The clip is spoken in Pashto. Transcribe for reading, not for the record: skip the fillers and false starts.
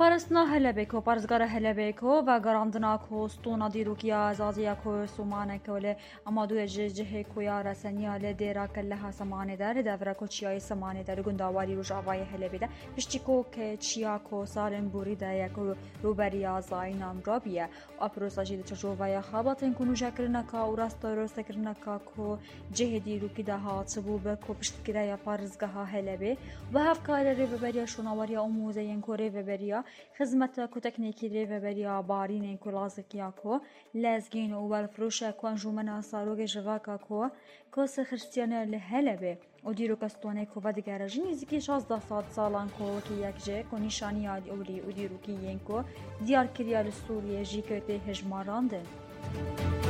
پارستنا هلبکو پارزگار هلبکو و گراندنا کو ستونا دیروکیا ازازیا کو سومانه کوله اما دو جه کویا رسنیا ل دیرا کلها سمانه در دورا کو چیای سمانه در گنداواری روج اوای هلبیده پشتیکو که چیا کو سالن بوری دا یکو روبریا زاینام رابیه اپروسا جید چجوویا خاباتن کنو جکرنا کا وراستا روستکرنا کا کو جه دیروکی ده هات سبوب کو پشتکریا پارزگاه هلبی و هفکار ریوبریا شوناوریا اموزین کو ریوبریا خدمت کو تکنیکی ریوبریا بارین کو لازکیا کو لازگین و والفروش کو انجمنا ساروگ جواکا کو سخرستیانه لهلبه و دیرو کستونه کو ودگرجین زکی 16 سالان کو کی یک جه کو نشانی اولی و دیرو کی ین کو دیار کریا سوریه جی که هجماراندن